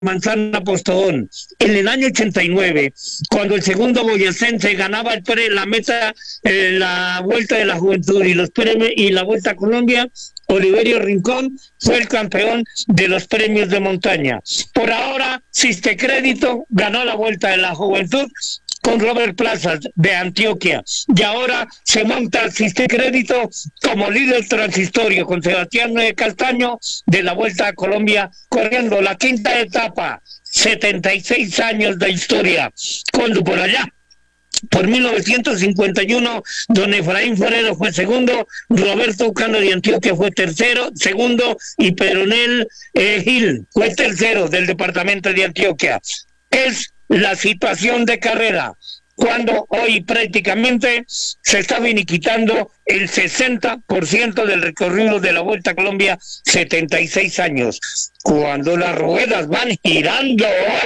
Manzana Postobón. En el año 89, cuando el segundo boyacense ganaba la meta, la Vuelta de la Juventud y los premios y la Vuelta a Colombia, Oliverio Rincón fue el campeón de los premios de montaña. Por ahora, Sistecrédito ganó la Vuelta de la Juventud con Robert Plazas de Antioquia, y ahora se monta Sistecrédito como líder transistorio con Sebastián Castaño de la Vuelta a Colombia, corriendo la quinta etapa, 76 años de historia. Cuando por allá, por 1951, don Efraín Forero fue segundo, Roberto Ucano de Antioquia fue segundo, y Peronel Gil fue tercero del departamento de Antioquia. Es la situación de carrera, cuando hoy prácticamente se está finiquitando el 60% del recorrido de la Vuelta a Colombia, 76 años, cuando las ruedas van girando.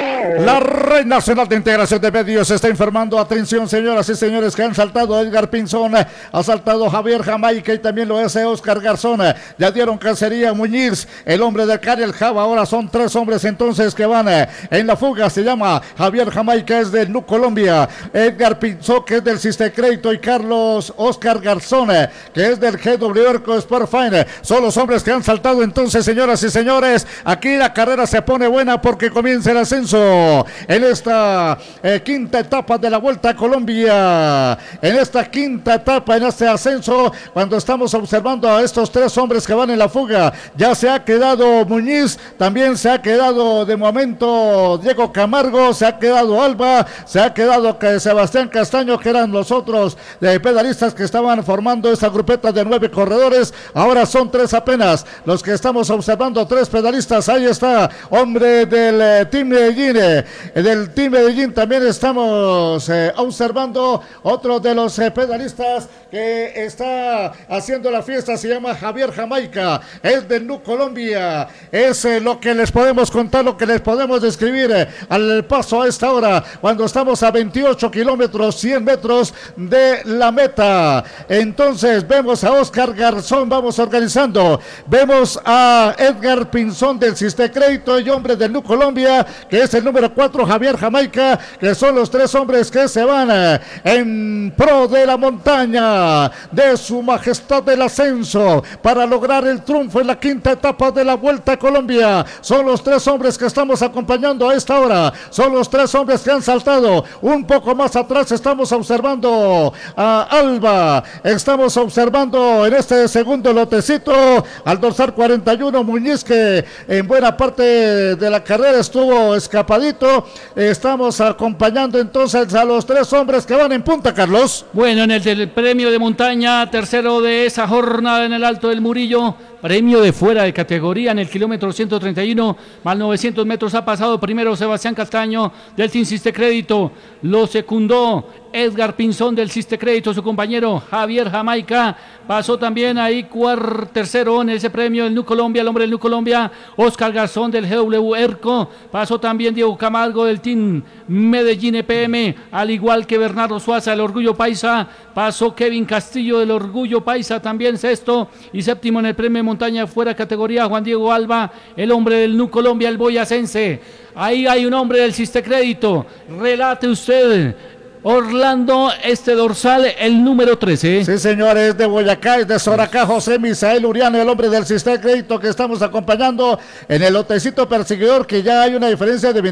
La Red Nacional de Integración de Medios está informando. Atención, señoras y señores, que han saltado Edgar Pinzón, ha saltado Javier Jamaica y también lo hace Oscar Garzón. Ya dieron cacería a Muñiz, el hombre de Cariel Java. Ahora son 3 hombres entonces que van en la fuga. Se llama Javier Jamaica, es de NU Colombia, Edgar Pinzón, que es del Sistecrédito, y Carlos Oscar Garzón, que es del GW Erco Sport Fine. Son los hombres que han saltado entonces, señoras y señores. Aquí la carrera se pone buena porque comienza el ascenso en esta quinta etapa de la Vuelta a Colombia. En esta quinta etapa, en este ascenso, cuando estamos observando a estos 3 hombres que van en la fuga, ya se ha quedado Muñiz, también se ha quedado de momento Diego Camargo, se ha quedado Alba, se ha quedado Sebastián Castaño, que eran los otros pedalistas que estaban formando esta grupeta de 9 corredores. Ahora son 3 apenas los que estamos observando, 3 pedalistas. Ahí está, hombre del Team Medellín. Del Team Medellín también estamos observando otro de los pedalistas que está haciendo la fiesta. Se llama Javier Jamaica, es de NU Colombia. Es lo que les podemos contar, lo que les podemos describir al paso a esta hora, cuando estamos a 28 kilómetros, 100 metros de la meta. Entonces vemos a Oscar Garzón, vamos organizando, vemos a Edgar Pinzón del Sistecrédito y hombre del NU Colombia, que es el número 4, Javier Jamaica, que son los 3 hombres que se van en pro de la montaña, de su majestad del ascenso, para lograr el triunfo en la quinta etapa de la Vuelta a Colombia. Son los 3 hombres que estamos acompañando a esta hora, son los 3 hombres que han saltado. Un poco más atrás estamos observando a Alba, estamos observando en este segundo lotecito al dorsal 41 Muñiz, que en buena parte de la carrera estuvo escapadito. Estamos acompañando entonces a los 3 hombres que van en punta, Carlos. Bueno, en el premio de montaña, tercero de esa jornada en el Alto del Murillo, premio de fuera de categoría en el kilómetro 131, más 900 metros ha pasado primero Sebastián Castaño del Team Sistecrédito, lo secundó Edgar Pinzón del Sistecrédito, su compañero Javier Jamaica, pasó también ahí tercero en ese premio del NU Colombia, el hombre del NU Colombia, Oscar Garzón del GW Erco, pasó también Diego Camargo del Team Medellín EPM, al igual que Bernardo Suaza del Orgullo Paisa, pasó Kevin Castillo del Orgullo Paisa, también sexto, y séptimo en el premio de montaña fuera categoría Juan Diego Alba, el hombre del NU Colombia, el boyacense. Ahí hay un hombre del Sistecrédito, relate usted, Orlando, este dorsal, el número 13. Sí, señores, de Boyacá, es de Soracá, José Misael Uriano, el hombre del Sistecrédito que estamos acompañando en el lotecito perseguidor, que ya hay una diferencia de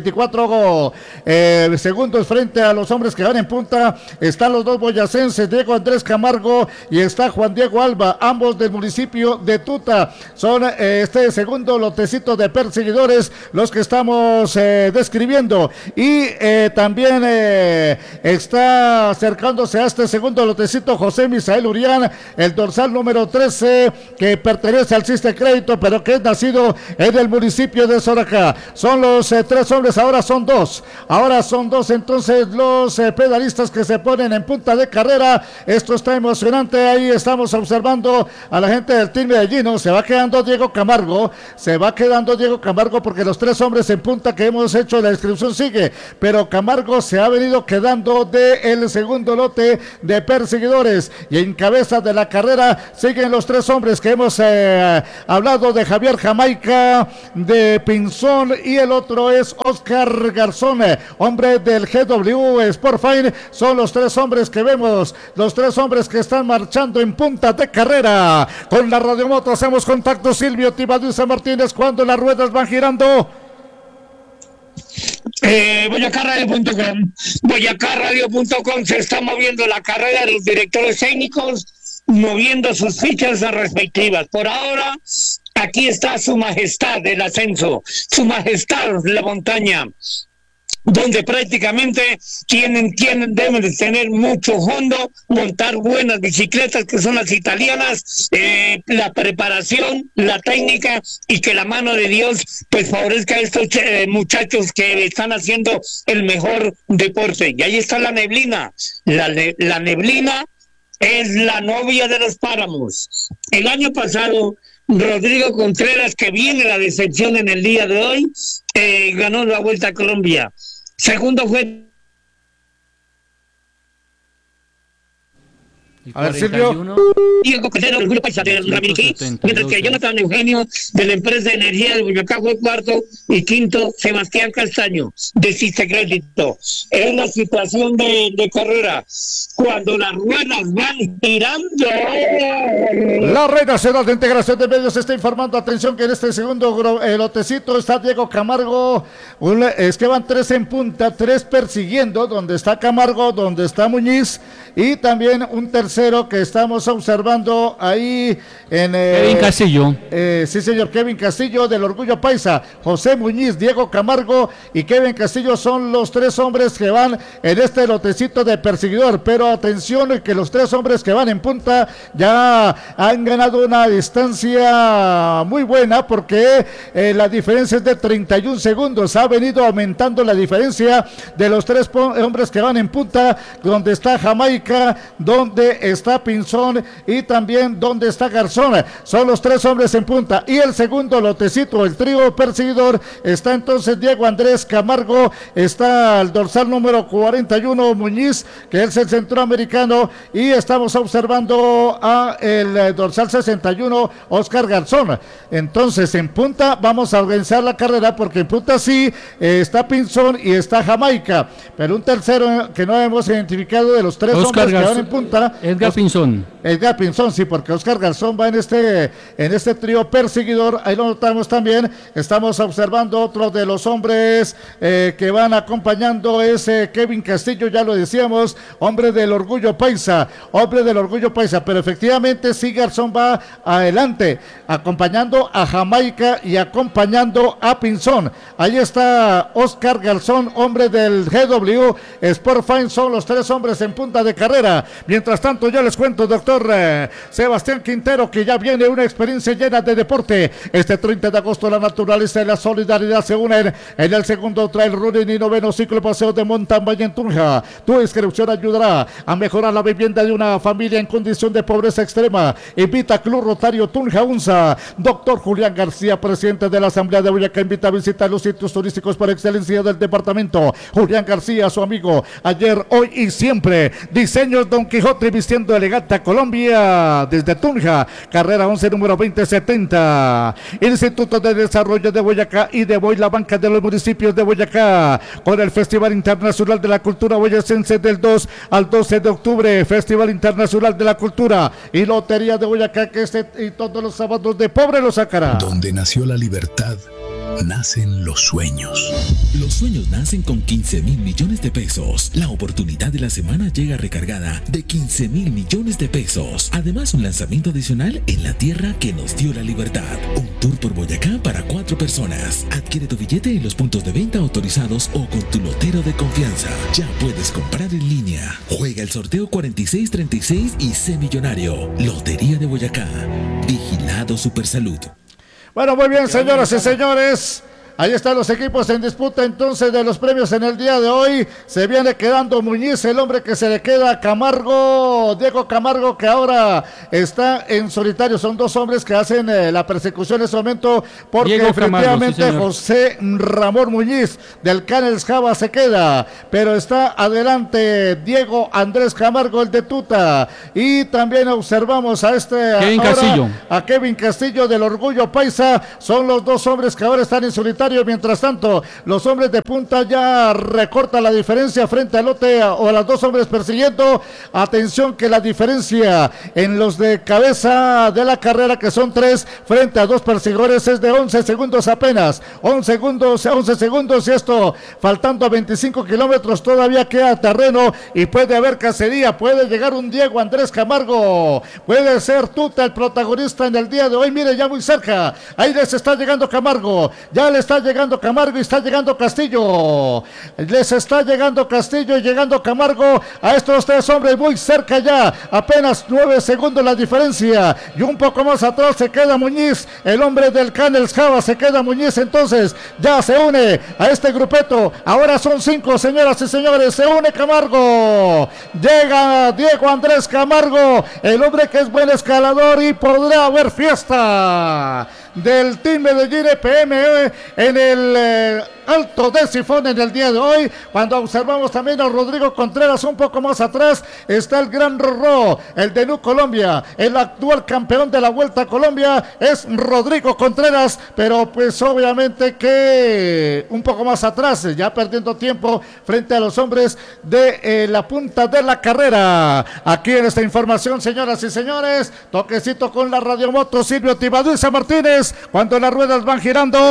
24 segundos frente a los hombres que van en punta. Están los 2 boyacenses, Diego Andrés Camargo y está Juan Diego Alba, ambos del municipio de Tuta. Son este segundo lotecito de perseguidores los que estamos describiendo. Y también está acercándose a este segundo lotecito José Misael Urián, el dorsal número 13, que pertenece al Sistecrédito, pero que es nacido en el municipio de Soracá. Son los 3 hombres, ahora son 2. Ahora son 2 entonces los pedalistas que se ponen en punta de carrera. Esto está emocionante. Ahí estamos observando a la gente del Team Medellín. Se va quedando Diego Camargo, porque los 3 hombres en punta que hemos hecho la descripción sigue, pero Camargo se ha venido quedando del segundo lote de perseguidores. Y en cabeza de la carrera siguen los tres hombres que hemos hablado, de Javier Jamaica, de Pinzón, y el otro es Oscar Garzón, hombre del GW Sportfine. Son los tres hombres que vemos, los tres hombres que están marchando en punta de carrera. Con la radiomoto hacemos contacto, Silvio Tibadiza Martínez, cuando las ruedas van girando. Boyacarradio.com se está moviendo la carrera de los directores técnicos, moviendo sus fichas respectivas. Por ahora, aquí está Su Majestad el ascenso, Su Majestad la montaña, donde prácticamente deben de tener mucho fondo, montar buenas bicicletas que son las italianas, la preparación, la técnica, y que la mano de Dios pues favorezca a estos muchachos que están haciendo el mejor deporte. Y ahí está la neblina. La neblina es la novia de los páramos. El año pasado, Rodrigo Contreras, que viene la decepción en el día de hoy, ganó la Vuelta a Colombia. Segundo fue... A ver, Silvio. Diego Cordero, el grupo Paisa del Ramiriquí, mientras que Jonathan Eugenio, de la empresa de energía de Boyacá, fue cuarto, y quinto Sebastián Castaño, de Cistecrédito. Es la situación de carrera. Cuando las ruedas van girando... La Red Nacional de Integración de Medios está informando, atención, que en este segundo lotecito está Diego Camargo. Es que van tres en punta, tres persiguiendo, donde está Camargo, donde está Muñiz, y también un tercero que estamos observando ahí en... Kevin Castillo. Sí, señor, Kevin Castillo, del Orgullo Paisa. José Muñiz, Diego Camargo y Kevin Castillo son los tres hombres que van en este lotecito de perseguidor. Pero atención, que los tres hombres que van en punta ya han ganado una distancia muy buena, porque la diferencia es de 31 segundos. Ha venido aumentando la diferencia de los tres hombres que van en punta, donde está Jamaica, donde está Pinzón y también donde está Garzón. Son los tres hombres en punta. Y el segundo lotecito, el trío perseguidor, está entonces Diego Andrés Camargo, está el dorsal número 41 Muñiz, que es el centroamericano, y estamos observando a el dorsal 61 Oscar Garzón. Entonces en punta vamos a organizar la carrera, porque en punta sí está Pinzón y está Jamaica, pero un tercero que no hemos identificado de los tres Oscar hombres que van en punta. Edgar Pinzón. Edgar Pinzón, sí, porque Oscar Garzón va en este trío perseguidor. Ahí lo notamos también. Estamos observando otro de los hombres que van acompañando, es Kevin Castillo, ya lo decíamos, hombre del Orgullo Paisa, pero efectivamente sí, Garzón va adelante, acompañando a Jamaica y acompañando a Pinzón. Ahí está Oscar Garzón, hombre del GW Sportfine. Son los tres hombres en punta de carrera. Mientras tanto, ya les cuento, doctor Sebastián Quintero, que ya viene una experiencia llena de deporte. Este 30 de agosto la naturaleza y la solidaridad se unen en el segundo trail running y noveno ciclo paseo de mountain bike en Tunja. Tu inscripción ayudará a mejorar la vivienda de una familia en condición de pobreza extrema. Invita a Club Rotario Tunja UNSA. Doctor Julián García, presidente de la Asamblea de Boyacá, invita a visitar los sitios turísticos por excelencia del departamento. Julián García, su amigo, ayer, hoy y siempre. Diseños Don Quijote, vistiendo elegante a Colombia, desde Tunja, carrera 11, número 2070. Instituto de Desarrollo de Boyacá y de Boy, la banca de los municipios de Boyacá, con el Festival Internacional de la Cultura Boyacense del 2 al 12 de octubre, Festival Internacional de la Cultura y Lotería de Boyacá, que y todos los sábados de Pobre lo sacará. Donde nació la libertad, nacen los sueños. Los sueños nacen con 15,000 millones de pesos. La oportunidad de la semana llega recargada de 15,000 millones de pesos. Además, un lanzamiento adicional en la tierra que nos dio la libertad. Un tour por Boyacá para 4 personas. Adquiere tu billete en los puntos de venta autorizados o con tu lotero de confianza. Ya puedes comprar en línea. Juega el sorteo 4636 y sé millonario. Lotería de Boyacá. Vigilado Supersalud. Bueno, muy bien, señoras y señores. ahí están los equipos en disputa entonces de los premios en el día de hoy. Se viene quedando Muñiz, el hombre que se le queda a Camargo, Diego Camargo, que ahora está en solitario. Son dos hombres que hacen la persecución en este momento, porque Diego efectivamente Camargo, sí, José Ramón Muñiz del Canels Java se queda, pero está adelante Diego Andrés Camargo, el de Tuta, y también observamos a Kevin Castillo. a Kevin Castillo del Orgullo Paisa. Son los dos hombres que ahora están en solitario. Mientras tanto, los hombres de punta ya recortan la diferencia frente al lote o a los dos hombres persiguiendo. Atención que la diferencia en los de cabeza de la carrera, que son 3 frente a 2 perseguidores, es de 11 segundos apenas. 11 segundos, y esto faltando 25 kilómetros, todavía queda terreno y puede haber cacería, puede llegar un Diego Andrés Camargo, puede ser Tuta el protagonista en el día de hoy. Mire, ya muy cerca, ahí les está llegando Camargo, ya le está llegando Camargo y está llegando Castillo, les está llegando Castillo y llegando Camargo a estos 3 hombres muy cerca ya, apenas 9 segundos la diferencia, y un poco más atrás se queda Muñiz, el hombre del Canels Java, se queda Muñiz, entonces ya se une a este grupeto, ahora son 5, señoras y señores, se une Camargo, llega Diego Andrés Camargo, el hombre que es buen escalador, y podrá haber fiesta del Team Medellín EPM en el Alto de Sifón en el día de hoy. Cuando observamos también a Rodrigo Contreras un poco más atrás, está el gran Rorró, el de Nu Colombia, el actual campeón de la Vuelta a Colombia es Rodrigo Contreras, pero pues obviamente que un poco más atrás, ya perdiendo tiempo frente a los hombres de la punta de la carrera. Aquí en esta información, señoras y señores, toquecito con la radiomoto Silvio Tibaduiza Martínez, cuando las ruedas van girando.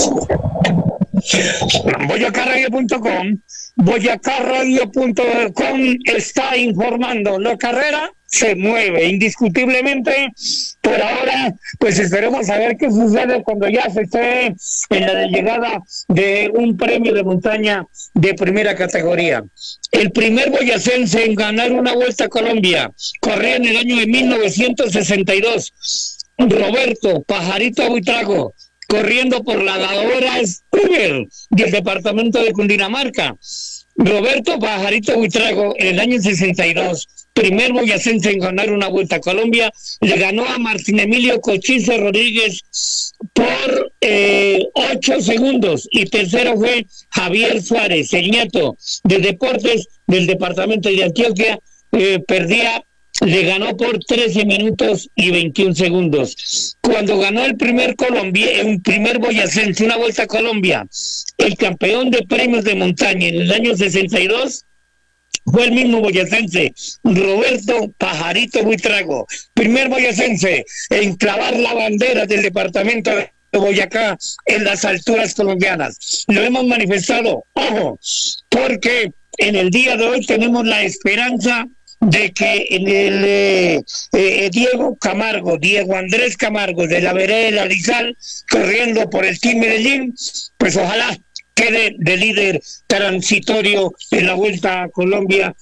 Boyacarradio.com está informando. La carrera se mueve indiscutiblemente. Por ahora, pues esperemos a ver qué sucede cuando ya se esté en la llegada de un premio de montaña de primera categoría. El primer boyacense en ganar una Vuelta a Colombia corría en el año de 1962. Roberto Pajarito Buitrago, corriendo por la Dadora Stuber del departamento de Cundinamarca. Roberto Pajarito Buitrago, en el año 62, primer boyacense en ganar una Vuelta a Colombia, le ganó a Martín Emilio Cochise Rodríguez por 8 segundos, y tercero fue Javier Suárez, el nieto de Deportes del departamento de Antioquia, le ganó por 13 minutos y 21 segundos. Cuando ganó el primer boyacense, una Vuelta a Colombia, el campeón de premios de montaña en el año 62, fue el mismo boyacense, Roberto Pajarito Buitrago, primer boyacense en clavar la bandera del departamento de Boyacá en las alturas colombianas. Lo hemos manifestado, ojo, porque en el día de hoy tenemos la esperanza de que en el Diego Andrés Camargo de la vereda de la Lizal, corriendo por el Team Medellín, pues ojalá quede de líder transitorio en la Vuelta a Colombia.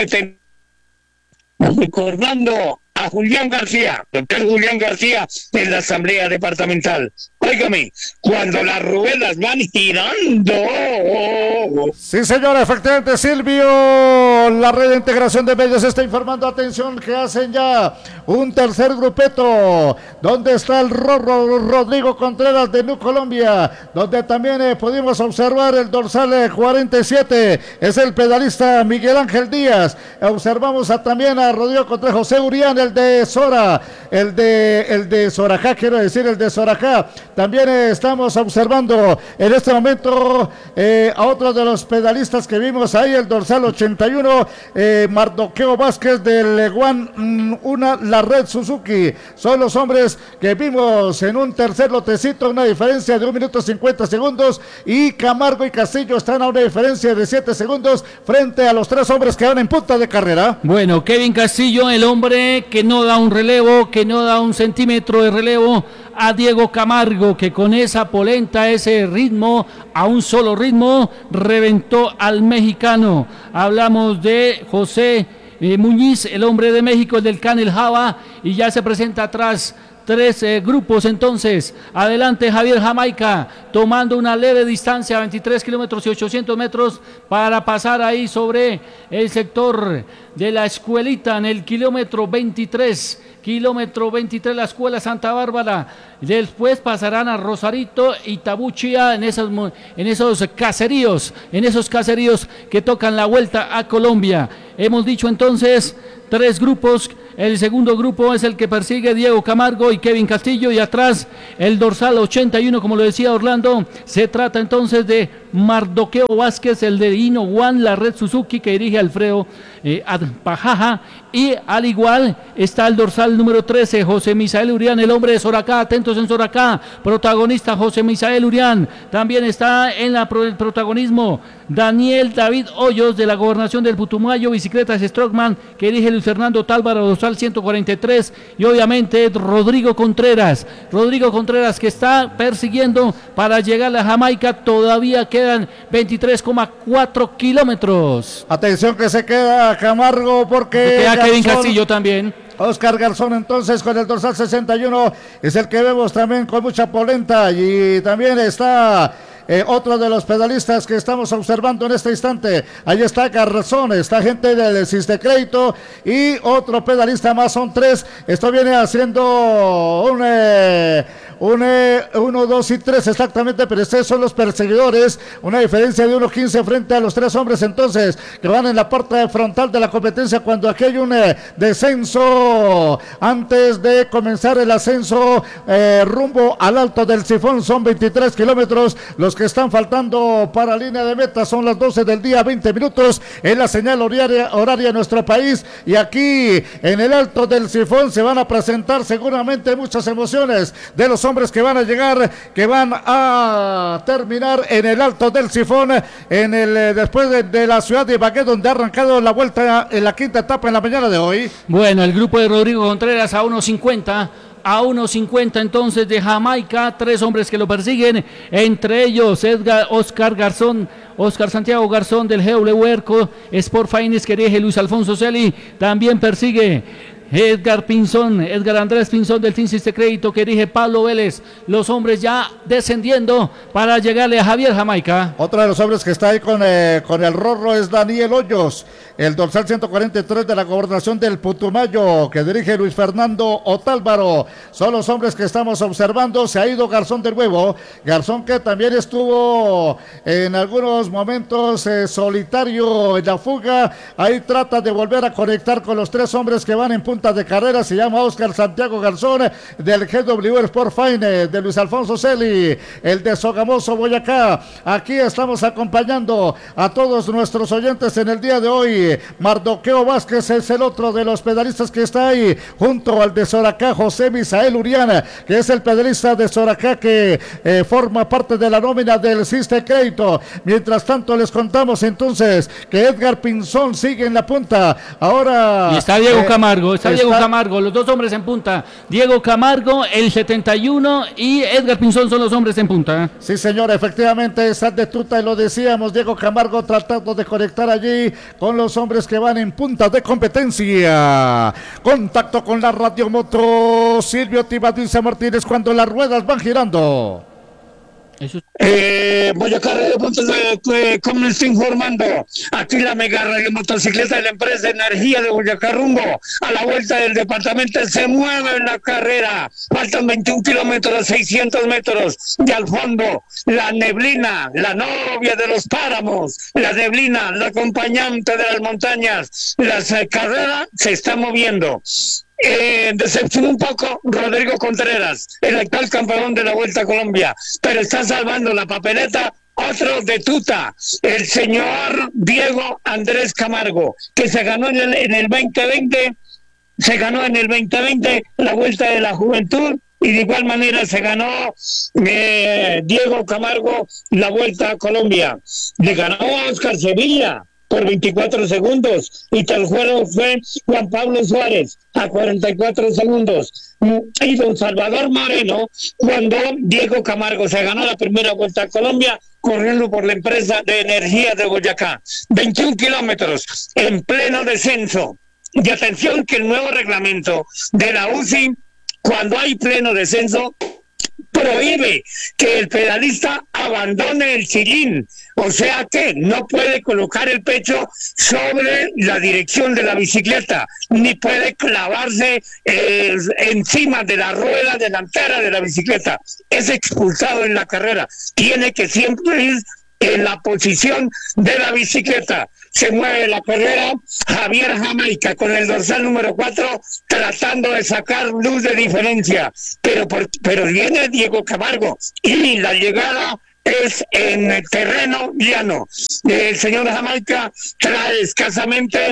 Recordando a Julián García, doctor Julián García, en la Asamblea Departamental. Óigame, cuando las ruedas van girando. Sí, señor, efectivamente, Silvio, la red de integración de medios está informando, atención, que hacen ya un tercer grupeto, donde está el Rodrigo Contreras de Nu Colombia, donde también pudimos observar el dorsal 47, es el pedalista Miguel Ángel Díaz. Observamos también a Rodrigo Contreras, José Urián, el de Sora, el de Sorajá, quiero decir, el de Sorajá. También estamos observando en este momento a otro de los pedalistas que vimos ahí, el dorsal 81, Mardoqueo Vázquez del Leguán, la red Suzuki. Son los hombres que vimos en un tercer lotecito, una diferencia de 1 minuto 50 segundos, y Camargo y Castillo están a una diferencia de 7 segundos frente a los 3 hombres que van en punta de carrera. Bueno, Kevin Castillo, el hombre que no da un relevo, que no da un centímetro de relevo a Diego Camargo, que con esa polenta, ese ritmo, a un solo ritmo, reventó al mexicano. Hablamos de José Muñiz, el hombre de México, el del Canels Java, y ya se presenta atrás tres grupos entonces. Adelante Javier Jamaica, tomando una leve distancia, 23 kilómetros y 800 metros, para pasar ahí sobre el sector de la escuelita en el kilómetro 23, la escuela Santa Bárbara. Después pasarán a Rosarito y Tabuchía en esos caseríos que tocan la vuelta a Colombia. Hemos dicho entonces tres grupos. El segundo grupo es el que persigue Diego Camargo y Kevin Castillo, y atrás el dorsal 81, como lo decía Orlando. Se trata entonces de Mardoqueo Vázquez, el de Hino One, la red Suzuki que dirige Alfredo Pajaja, y al igual está el dorsal número 13, José Misael Urián, el hombre de Soracá. Atentos en Soracá, protagonista José Misael Urián. También está en el protagonismo Daniel David Hoyos, de la Gobernación del Putumayo, bicicletas Strockman, que dirige Luis Fernando Tálvaro, dorsal 143, y obviamente Rodrigo Contreras, que está persiguiendo para llegar a Jamaica. Todavía quedan 23,4 kilómetros. Atención que se queda Camargo porque queda Kevin Castillo también. Oscar Garzón entonces con el dorsal 61 es el que vemos también con mucha polenta, y también está otro de los pedalistas que estamos observando en este instante. Ahí está Garzón, está gente del Siste Crédito y otro pedalista más, son tres. Esto viene haciendo un 1, 2 y 3 exactamente, pero estos son los perseguidores, una diferencia de 1.15 frente a los tres hombres entonces que van en la parte frontal de la competencia, cuando aquí hay un descenso antes de comenzar el ascenso rumbo al Alto del Sifón. Son 23 kilómetros los que están faltando para línea de meta. Son las 12 del día, 20 minutos en la señal horaria de nuestro país, y aquí en el Alto del Sifón se van a presentar seguramente muchas emociones de los hombres que van a llegar, que van a terminar en el Alto del Sifón, después de la ciudad de Ibagué, donde ha arrancado la vuelta en la quinta etapa en la mañana de hoy. Bueno, el grupo de Rodrigo Contreras a 1.50 entonces de Jamaica, tres hombres que lo persiguen, entre ellos Oscar Santiago Garzón del GW Erco Sport Finance, que dirige Luis Alfonso Celi. También persigue Edgar Andrés Pinzón del Team Siste Crédito, que dirige Pablo Vélez. Los hombres ya descendiendo para llegarle a Javier Jamaica. Otro de los hombres que está ahí con el Rorro es Daniel Hoyos, el dorsal 143 de la Gobernación del Putumayo, que dirige Luis Fernando Otálvaro. Son los hombres que estamos observando. Se ha ido Garzón de nuevo, Garzón que también estuvo en algunos momentos solitario en la fuga. Ahí trata de volver a conectar con los tres hombres que van en punta de carrera. Se llama Oscar Santiago Garzón del GW Sport Fine, de Luis Alfonso Celi, el de Sogamoso, Boyacá. Aquí estamos acompañando a todos nuestros oyentes en el día de hoy. Mardoqueo Vázquez es el otro de los pedalistas que está ahí, junto al de Soracá, José Misael Uriana, que es el pedalista de Soracá que forma parte de la nómina del Siste Crédito. Mientras tanto les contamos entonces que Edgar Pinzón sigue en la punta. Ahora y está Diego Camargo, Diego Camargo, los dos hombres en punta. Diego Camargo, el 71, y Edgar Pinzón son los hombres en punta. Sí, señor, efectivamente, está de tuta, y lo decíamos, Diego Camargo tratando de conectar allí con los hombres que van en punta de competencia. Contacto con la radiomoto Silvio Tibadiza Martínez cuando las ruedas van girando. Boyacá Radio como le estoy informando, aquí la mega radio motocicleta de la empresa Energía de Boyacá rumbo a la vuelta del departamento se mueve en la carrera. Faltan 21 kilómetros, 600 metros, y al fondo la neblina, la novia de los páramos, la neblina, la acompañante de las montañas. La carrera se está moviendo. Decepcionó un poco Rodrigo Contreras, el actual campeón de la Vuelta a Colombia, pero está salvando la papeleta otro de tuta, el señor Diego Andrés Camargo, que se ganó en el 2020, la Vuelta de la Juventud, y de igual manera se ganó Diego Camargo la Vuelta a Colombia. Le ganó a Oscar Sevilla por 24 segundos, y tal juego fue Juan Pablo Suárez a 44 segundos. Y don Salvador Moreno, cuando Diego Camargo se ganó la primera Vuelta a Colombia, corriendo por la empresa de Energía de Boyacá. 21 kilómetros en pleno descenso. Y atención que el nuevo reglamento de la UCI cuando hay pleno descenso, prohíbe que el pedalista abandone el sillín, o sea que no puede colocar el pecho sobre la dirección de la bicicleta, ni puede clavarse encima de la rueda delantera de la bicicleta. Es expulsado en la carrera, tiene que siempre ir en la posición de la bicicleta. Se mueve la carrera Javier Jamaica con el dorsal número 4 tratando de sacar luz de diferencia, pero viene Diego Camargo y la llegada es en el terreno llano. El señor Jamaica trae escasamente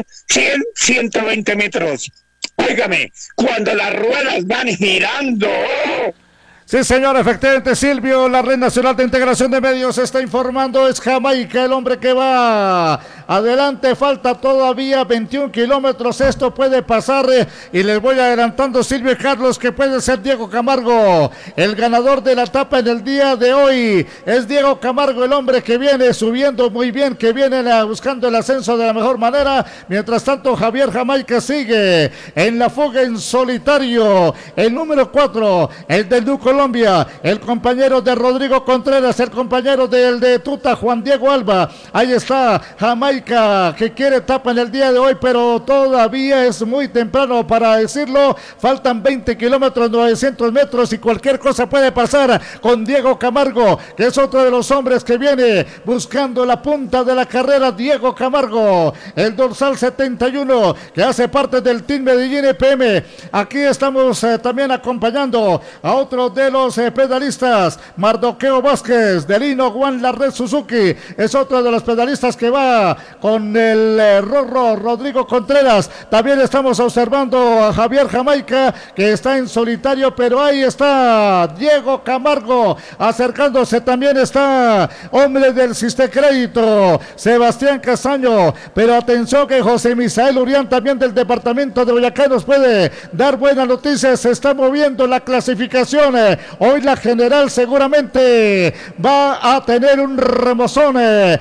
120 metros. Óigame, cuando las ruedas van girando... Sí, señor, efectivamente, Silvio, la Red Nacional de Integración de Medios está informando, es Jamaica el hombre que va adelante, falta todavía 21 kilómetros, esto puede pasar y les voy adelantando, Silvio y Carlos, que puede ser Diego Camargo, el ganador de la etapa en el día de hoy, es Diego Camargo, el hombre que viene subiendo muy bien, que viene buscando el ascenso de la mejor manera, mientras tanto Javier Jamaica sigue en la fuga en solitario, el número 4, el del Duco Colombia, el compañero de Rodrigo Contreras, el compañero del de Tuta, Juan Diego Alba, ahí está Jamaica, que quiere etapa en el día de hoy, pero todavía es muy temprano para decirlo, faltan 20 kilómetros, 900 metros y cualquier cosa puede pasar con Diego Camargo, que es otro de los hombres que viene buscando la punta de la carrera, Diego Camargo, el dorsal 71, que hace parte del Team Medellín EPM, aquí estamos también acompañando a otro de los pedalistas, Mardoqueo Vázquez, de Lino Juan La Red Suzuki, es otro de los pedalistas que va con el Rorro Rodrigo Contreras, también estamos observando a Javier Jamaica, que está en solitario, pero ahí está Diego Camargo, acercándose, también está hombre del Siste Crédito, Sebastián Castaño, pero atención que José Misael Urián, también del departamento de Boyacá, nos puede dar buenas noticias, se está moviendo la clasificación. Hoy la general seguramente va a tener un remozón.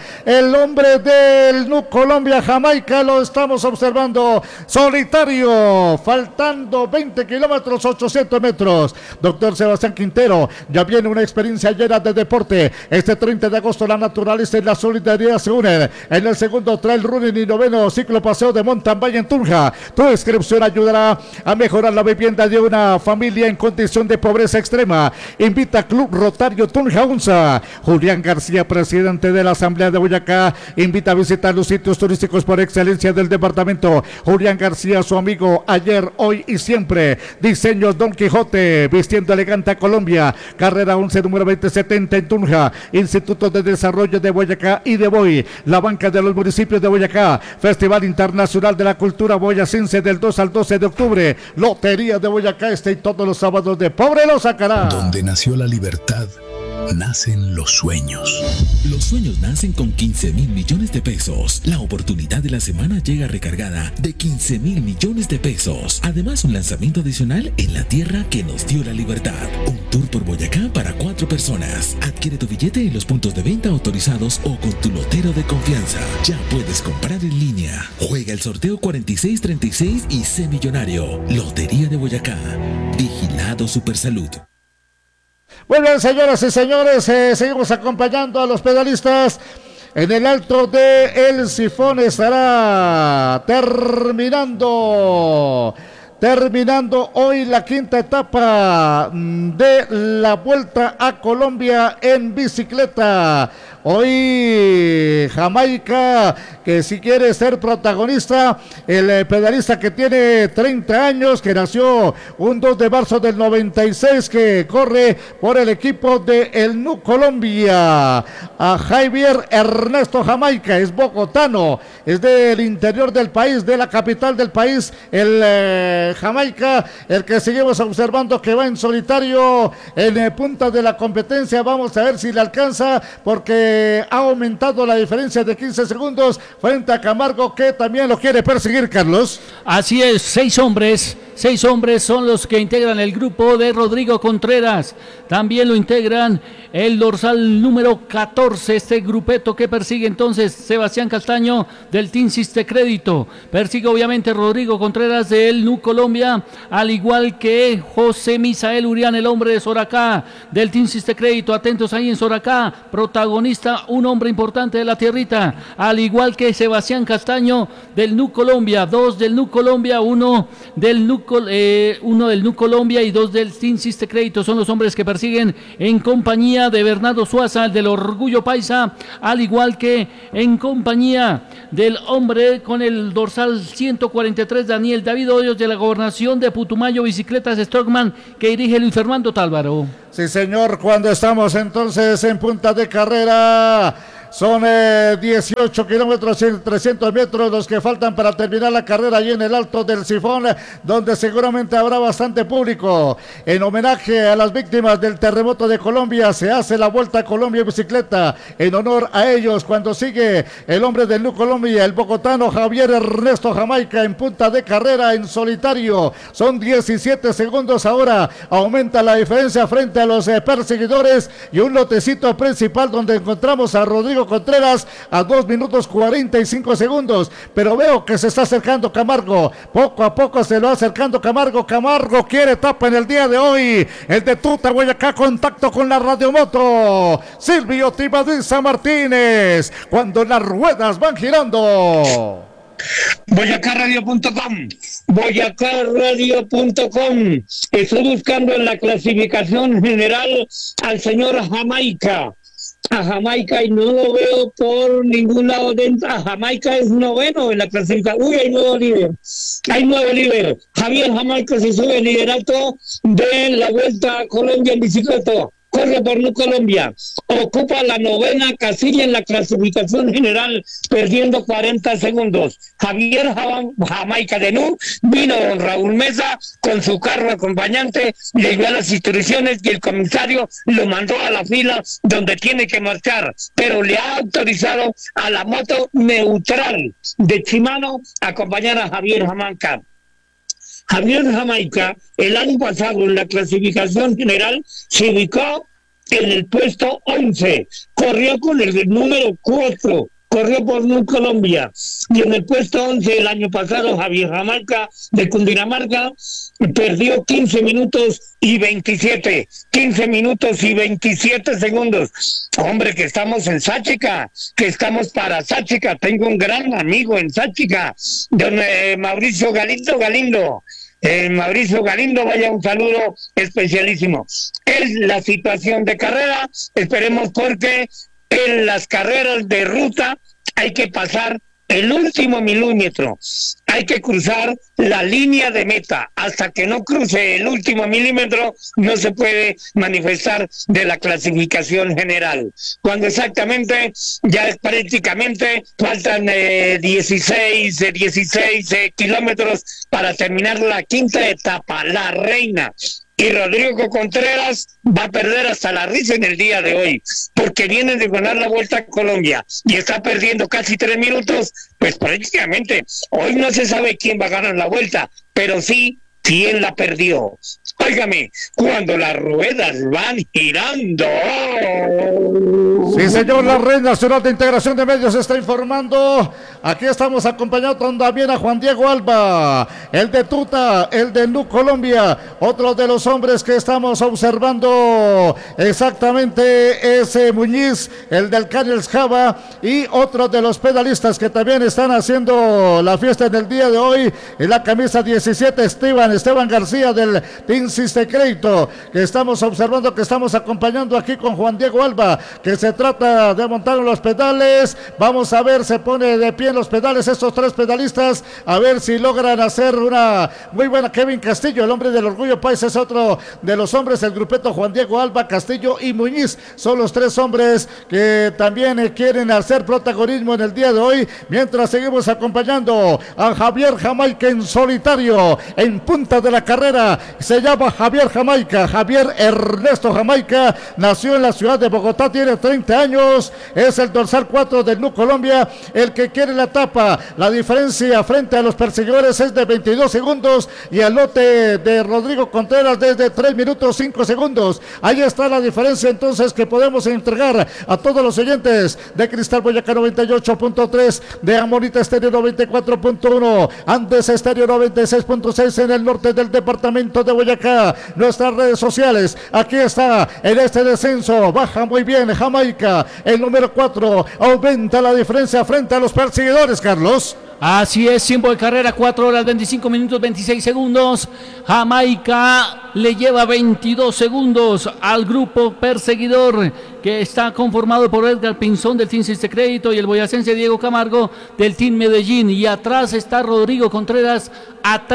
El hombre del NU Colombia, Jamaica, lo estamos observando solitario, faltando 20 kilómetros, 800 metros. Doctor Sebastián Quintero, ya viene una experiencia llena de deporte. Este 30 de agosto la naturaleza y la solidaridad se unen en el segundo trail running y noveno ciclo paseo de mountain bike en Tunja. Tu inscripción ayudará a mejorar la vivienda de una familia en condición de pobreza extrema. Invita a Club Rotario Tunja UNSA. Julián García, presidente de la Asamblea de Boyacá, invita a visitar los sitios turísticos por excelencia del departamento. Julián García, su amigo ayer, hoy y siempre. Diseños Don Quijote, vistiendo elegante a Colombia. Carrera 11, número 2070 en Tunja. Instituto de Desarrollo de Boyacá y de Boy. La banca de los municipios de Boyacá. Festival Internacional de la Cultura Boyacense del 2 al 12 de octubre. Lotería de Boyacá Este y todos los sábados de Pobre lo sacará. Donde nació la libertad, nacen los sueños. Los sueños nacen con 15,000 millones de pesos. La oportunidad de la semana llega recargada de 15,000 millones de pesos. Además, un lanzamiento adicional en la tierra que nos dio la libertad. Un tour por Boyacá para 4 personas. Adquiere tu billete en los puntos de venta autorizados o con tu lotero de confianza. Ya puedes comprar en línea. Juega el sorteo 4636 y sé millonario. Lotería de Boyacá. Vigilado Supersalud. Muy bien, señoras y señores, seguimos acompañando a los pedalistas. En el alto de El Sifón estará terminando hoy la quinta etapa de la Vuelta a Colombia en bicicleta. Hoy Jamaica, que si quiere ser protagonista, el pedalista que tiene 30 años, que nació un 2 de marzo del 96, que corre por el equipo de el NU Colombia. A Javier Ernesto Jamaica, es bogotano, es del interior del país, de la capital del país, el Jamaica, el que seguimos observando que va en solitario en punta de la competencia. Vamos a ver si le alcanza, porque ha aumentado la diferencia de 15 segundos frente a Camargo, que también lo quiere perseguir, Carlos. Así es, 6 hombres 6 hombres son los que integran el grupo de Rodrigo Contreras. También lo integran el dorsal número 14, este grupeto que persigue entonces Sebastián Castaño del Team Siste Crédito. Persigue obviamente Rodrigo Contreras del NU Colombia, al igual que José Misael Urián, el hombre de Soracá del Team Siste Crédito. Atentos ahí en Soracá, protagonista, un hombre importante de la tierrita, al igual que Sebastián Castaño del NU Colombia, 2 del NU Colombia, uno del NU Colombia y 2 del Team Siste Crédito. Son los hombres que persiguen en compañía de Bernardo Suaza, el del Orgullo Paisa, al igual que en compañía del hombre con el dorsal 143, Daniel David Hoyos, de la Gobernación de Putumayo Bicicletas Stockman, que dirige Luis Fernando Tálvaro. Sí, señor, cuando estamos entonces en punta de carrera. Son 18 kilómetros y 300 metros los que faltan para terminar la carrera allí en el Alto del Sifón, donde seguramente habrá bastante público. En homenaje a las víctimas del terremoto de Colombia, se hace la Vuelta a Colombia en bicicleta en honor a ellos, cuando sigue el hombre del NU Colombia, el bogotano Javier Ernesto Jamaica, en punta de carrera en solitario. Son 17 segundos ahora, aumenta la diferencia frente a los perseguidores, y un lotecito principal donde encontramos a Rodrigo Contreras a 2 minutos 45 segundos, pero veo que se está acercando Camargo, poco a poco se lo va acercando Camargo quiere etapa en el día de hoy, el de Tuta Boyacá, contacto con la radiomoto, Silvio Tibadiza Martínez, cuando las ruedas van girando. Boyacarradio.com, Boyacarradio.com. Estoy buscando en la clasificación general al señor a Jamaica y no lo veo por ningún lado dentro. Jamaica es noveno en la clasificación. Uy, hay nuevo líder. Javier Jamaica se sube al liderato de la Vuelta a Colombia en bicicleta. Corre por NU Colombia, ocupa la 9ª casilla en la clasificación general, perdiendo 40 segundos. Javier Jamaica de NU, vino don Raúl Mesa con su carro acompañante, le dio las instrucciones y el comisario lo mandó a la fila donde tiene que marchar, pero le ha autorizado a la moto neutral de Shimano acompañar a Javier Jamaica. Javier Jamaica, el año pasado en la clasificación general, se ubicó en el puesto 11, corrió con el número 4, corrió por NU Colombia, y en el puesto 11 el año pasado Javier Jamaica de Cundinamarca perdió 15 minutos y 27 segundos. Hombre, que estamos en Sáchica, que estamos para Sáchica. Tengo un gran amigo en Sáchica, don Mauricio Galindo. Mauricio Galindo, vaya un saludo especialísimo. Es la situación de carrera, esperemos, porque en las carreras de ruta hay que pasar el último milímetro, hay que cruzar la línea de meta. Hasta que no cruce el último milímetro no se puede manifestar de la clasificación general, cuando exactamente ya prácticamente faltan 16 kilómetros para terminar la 5ª etapa, la reina. Y Rodrigo Contreras va a perder hasta la risa en el día de hoy, porque viene de ganar la Vuelta a Colombia y está perdiendo casi 3 minutos, pues prácticamente hoy no se sabe quién va a ganar la Vuelta, pero sí quién la perdió. Óigame, cuando las ruedas van girando. Sí, señor, la Red Nacional de Integración de Medios está informando. Aquí estamos acompañados también a Juan Diego Alba, el de Tuta, el de NU Colombia. Otro de los hombres que estamos observando exactamente es Muñiz, el del Canels Java, y otro de los pedalistas que también están haciendo la fiesta en el día de hoy, en la camisa 17, Esteban García del Team Siste Crédito, que estamos observando, que estamos acompañando aquí con Juan Diego Alba, que se trata de montar los pedales. Vamos a ver, se pone de pie en los pedales estos 3 pedalistas, a ver si logran hacer una muy buena. Kevin Castillo, el hombre del Orgullo Paisa, es otro de los hombres del grupeto. Juan Diego Alba, Castillo y Muñiz son los 3 hombres que también quieren hacer protagonismo en el día de hoy, mientras seguimos acompañando a Javier Jamaica en solitario, en punta de la carrera. Se llama llama Javier Jamaica. Javier Ernesto Jamaica nació en la ciudad de Bogotá, tiene 30 años, es el dorsal 4 del NU Colombia, el que quiere la etapa. La diferencia frente a los perseguidores es de 22 segundos y al lote de Rodrigo Contreras desde 3 minutos 5 segundos. Ahí está la diferencia entonces que podemos entregar a todos los oyentes de Cristal Boyacá 98.3, de Amonita Estéreo 94.1, Andes Estéreo 96.6 en el norte del departamento de Boyacá. Nuestras redes sociales, aquí está en este descenso, baja muy bien Jamaica, el número 4, aumenta la diferencia frente a los perseguidores, Carlos. Así es, tiempo de carrera, 4 horas 25 minutos 26 segundos. Jamaica le lleva 22 segundos al grupo perseguidor, que está conformado por Edgar Pinzón del Team Siste Crédito y el boyacense Diego Camargo del Team Medellín. Y atrás está Rodrigo Contreras a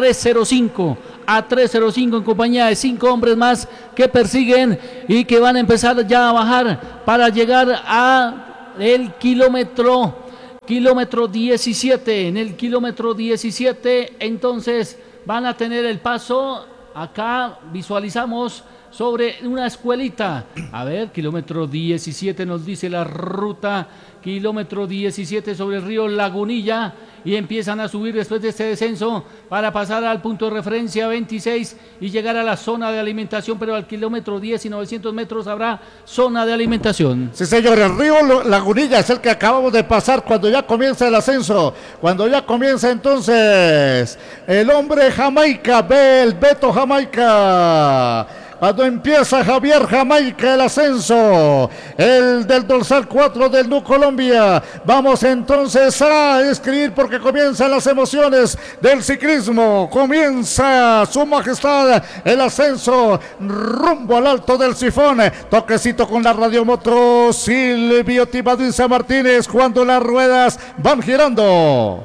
3.05 en compañía de 5 hombres más que persiguen y que van a empezar ya a bajar para llegar a el kilómetro 17. En el kilómetro 17 entonces van a tener el paso. Acá visualizamos sobre una escuelita. A ver, kilómetro 17 nos dice la ruta. Kilómetro 17 sobre el río Lagunilla, y empiezan a subir después de este descenso para pasar al punto de referencia 26 y llegar a la zona de alimentación, pero al kilómetro 10 y 900 metros habrá zona de alimentación. Sí, señor, el río Lagunilla es el que acabamos de pasar cuando ya comienza el ascenso, cuando ya comienza entonces el hombre Jamaica, el Beto Jamaica. Cuando empieza Javier Jamaica el ascenso, el del dorsal 4 del NU Colombia. Vamos entonces a escribir porque comienzan las emociones del ciclismo. Comienza su majestad el ascenso rumbo al alto del sifón. Toquecito con la radiomoto Silvio Tibadiza Martínez cuando las ruedas van girando.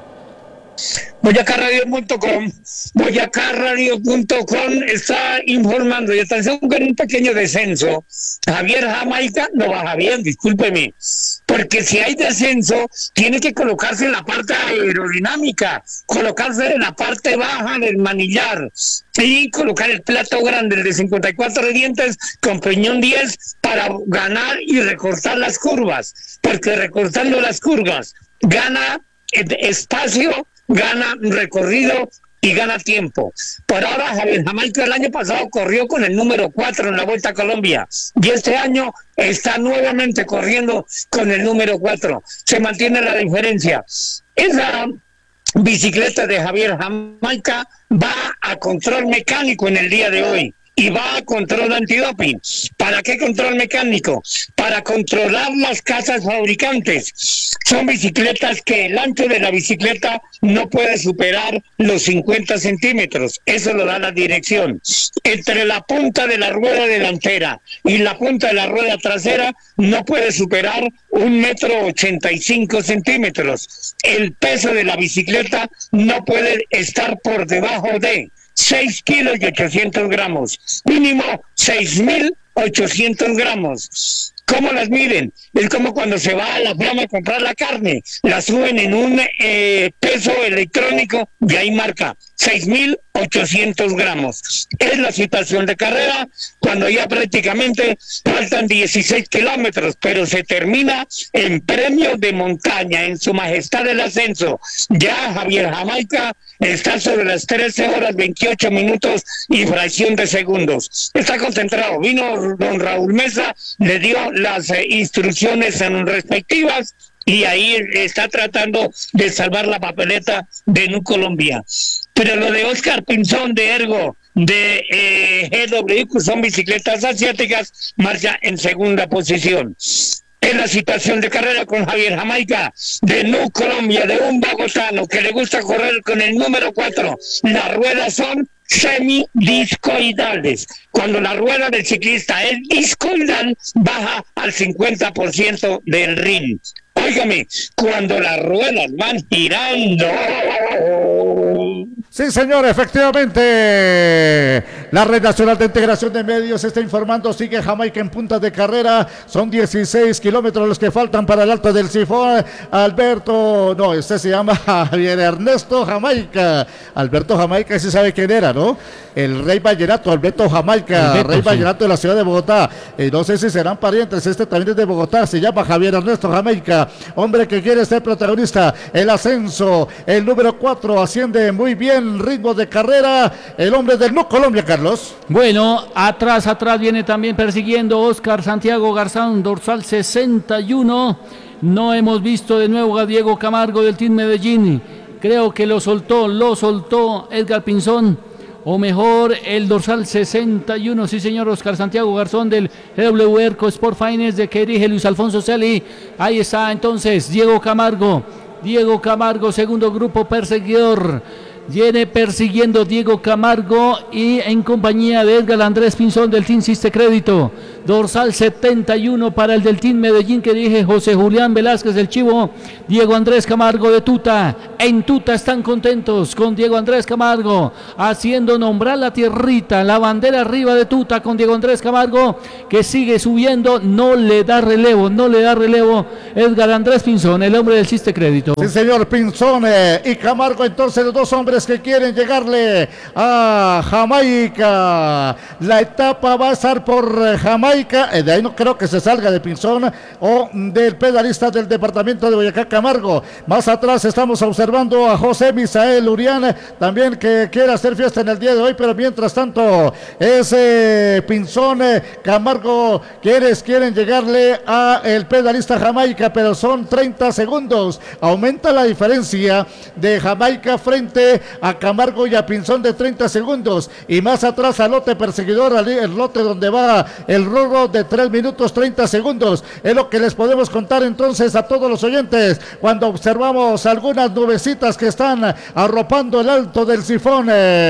Boyacaradio.com está informando y atención con un pequeño descenso. Javier Jamaica no baja bien, discúlpeme, porque si hay descenso tiene que colocarse en la parte aerodinámica, colocarse en la parte baja del manillar y colocar el plato grande, el de 54 dientes con peñón 10 para ganar y recortar las curvas, porque recortando las curvas gana espacio, gana recorrido y gana tiempo. Por ahora Javier Jamaica el año pasado corrió con el número 4 en la Vuelta a Colombia y este año está nuevamente corriendo con el número 4. Se mantiene la diferencia. Esa bicicleta de Javier Jamaica va a control mecánico en el día de hoy y va a control antidoping. ¿Para qué control mecánico? Para controlar las casas fabricantes. Son bicicletas que el ancho de la bicicleta no puede superar los 50 centímetros. Eso lo da la dirección. Entre la punta de la rueda delantera y la punta de la rueda trasera no puede superar 1,85 metros. El peso de la bicicleta no puede estar por debajo de 6 kilos y 800 gramos, mínimo 6.800 gramos. ¿Cómo las miden? Es como cuando se va a la Flama a comprar la carne, la suben en un peso electrónico y ahí marca 6.800 gramos. Es la situación de carrera cuando ya prácticamente faltan 16 kilómetros, pero se termina en premio de montaña, en su majestad el ascenso. Ya Javier Jamaica está sobre las 13 horas 28 minutos y fracción de segundos. Está concentrado. Vino don Raúl Mesa, le dio las instrucciones respectivas y ahí está tratando de salvar la papeleta de NU Colombia. Pero lo de Oscar Pinzón de Ergo, de GW, son bicicletas asiáticas, marcha en segunda posición. En la situación de carrera con Javier Jamaica de NU Colombia, de un bogotano que le gusta correr con el número 4. Las ruedas son semidiscoidales. Cuando la rueda del ciclista es discoidal, baja al 50% del ring. Óigame, cuando las ruedas van girando, Sí, señor, efectivamente. La Red Nacional de Integración de Medios está informando, sigue Jamaica en punta de carrera. Son 16 kilómetros los que faltan para el Alto del Sifón. Este se llama Javier Ernesto Jamaica. Alberto Jamaica, sí sabe quién era, ¿no? El rey vallenato, Alberto Jamaica, rey vallenato de la ciudad de Bogotá. No sé si serán parientes, este también es de Bogotá, se llama Javier Ernesto Jamaica. Hombre que quiere ser protagonista. El ascenso, el número 4 asciende muy bien. Ritmo de carrera, el hombre del No Colombia, Carlos. Bueno, atrás viene también persiguiendo Oscar Santiago Garzón, dorsal 61. No hemos visto de nuevo a Diego Camargo del Team Medellín. Creo que lo soltó Edgar Pinzón. O mejor, el dorsal 61, sí señor, Oscar Santiago Garzón del GW Erco Sport Finance de que dirige Luis Alfonso Celi. Ahí está entonces Diego Camargo, segundo grupo perseguidor. Viene persiguiendo Diego Camargo y en compañía de Edgar Andrés Pinzón del Team Siste Crédito. Dorsal 71 para el del Team Medellín que dirige José Julián Velázquez del Chivo. Diego Andrés Camargo de Tuta. En Tuta están contentos con Diego Andrés Camargo haciendo nombrar la tierrita, la bandera arriba de Tuta con Diego Andrés Camargo que sigue subiendo, no le da relevo Edgar Andrés Pinzón, el hombre del Siste Crédito. Sí señor, Pinzón y Camargo, entonces los dos hombres que quieren llegarle a Jamaica. La etapa va a estar por Jamaica, de ahí no creo que se salga de Pinzón o del pedalista del departamento de Boyacá, Camargo. Más atrás estamos observando a José Misael Urián, también que quiere hacer fiesta en el día de hoy, pero mientras tanto ese Pinzón, Camargo quieren llegarle a el pedalista Jamaica, pero son 30 segundos. Aumenta la diferencia de Jamaica frente a Camargo y a Pinzón de 30 segundos, y más atrás al lote perseguidor, el lote donde va el Rorro de 3 minutos 30 segundos. Es lo que les podemos contar entonces a todos los oyentes cuando observamos algunas nubecitas que están arropando el Alto del Sifón,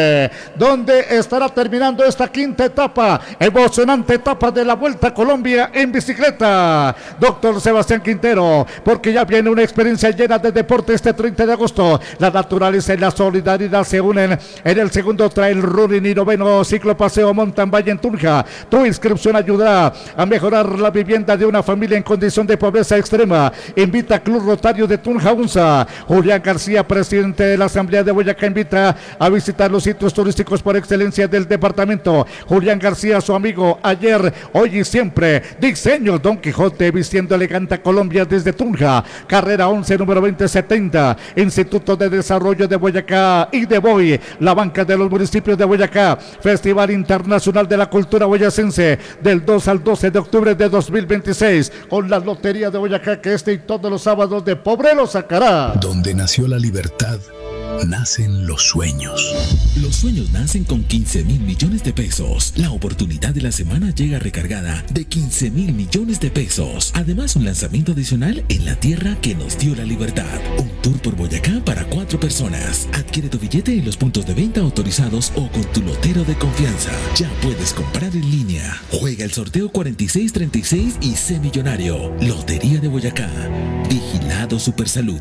donde estará terminando esta quinta etapa, emocionante etapa de la Vuelta a Colombia en bicicleta. Doctor Sebastián Quintero, porque ya viene una experiencia llena de deporte este 30 de agosto. La naturaleza y la solidaridad se unen en el segundo trail running y noveno ciclo paseo mountain bike en Tunja. Tu inscripción ayudará a mejorar la vivienda de una familia en condición de pobreza extrema. Invita Club Rotario de Tunja UNSA. Julián García, presidente de la Asamblea de Boyacá, invita a visitar los sitios turísticos por excelencia del departamento. Julián García, su amigo, ayer, hoy y siempre. Diseño Don Quijote, vistiendo elegante a Colombia desde Tunja. Carrera 11, número 2070. Instituto de Desarrollo de Boyacá y de Boy, la banca de los municipios de Boyacá. Festival Internacional de la Cultura Boyacense del 2 al 12 de octubre de 2026 con la Lotería de Boyacá, que y todos los sábados de pobre lo sacará. Donde nació la libertad, nacen los sueños. Los sueños nacen con 15.000 millones de pesos. La oportunidad de la semana llega recargada de 15.000 millones de pesos. Además, un lanzamiento adicional en la tierra que nos dio la libertad. Un tour por Boyacá para 4 personas. Adquiere tu billete en los puntos de venta autorizados o con tu lotero de confianza. Ya puedes comprar en línea. Juega el sorteo 4636 y sé millonario. Lotería de Boyacá. Vigilado Supersalud.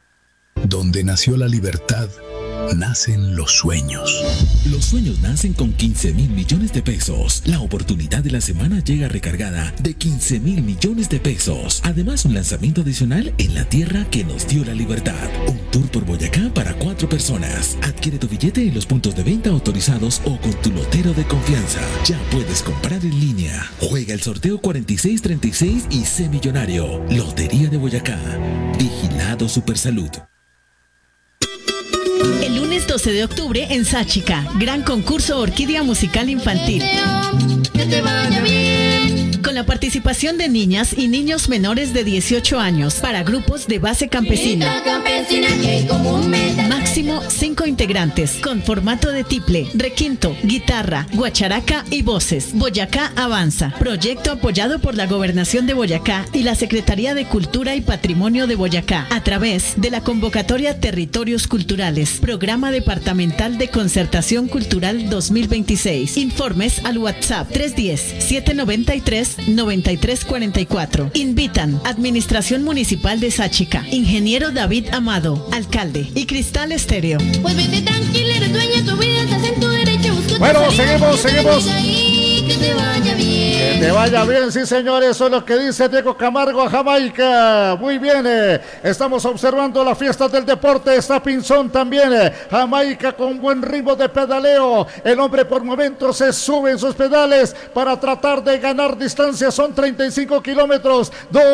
Donde nació la libertad, nacen los sueños. Los sueños nacen con 15.000 millones de pesos. La oportunidad de la semana llega recargada de 15.000 millones de pesos. Además, un lanzamiento adicional en la tierra que nos dio la libertad. Un tour por Boyacá para 4 personas. Adquiere tu billete en los puntos de venta autorizados o con tu lotero de confianza. Ya puedes comprar en línea. Juega el sorteo 4636 y sé millonario. Lotería de Boyacá. Vigilado Supersalud. El lunes 12 de octubre en Sáchica, gran concurso Orquídea Musical Infantil. Que te vaya bien. Con la participación de niñas y niños menores de 18 años para grupos de base campesina. Máximo 5 integrantes con formato de tiple, requinto, guitarra, guacharaca y voces. Boyacá Avanza. Proyecto apoyado por la Gobernación de Boyacá y la Secretaría de Cultura y Patrimonio de Boyacá a través de la convocatoria Territorios Culturales. Programa Departamental de Concertación Cultural 2026. Informes al WhatsApp 310-793-3333. 9344. Invitan Administración Municipal de Sáchica, Ingeniero David Amado, Alcalde, y Cristal Estéreo. Pues vete tranquila, eres dueña, tu vida estás en tu derecho. Bueno, seguimos. Que te vaya bien. Que te vaya bien, sí señores, eso es lo que dice Diego Camargo a Jamaica. Muy bien, estamos observando la fiesta del deporte, está Pinzón también, Jamaica con buen ritmo de pedaleo, el hombre por momentos se sube en sus pedales para tratar de ganar distancia, son 35 kilómetros,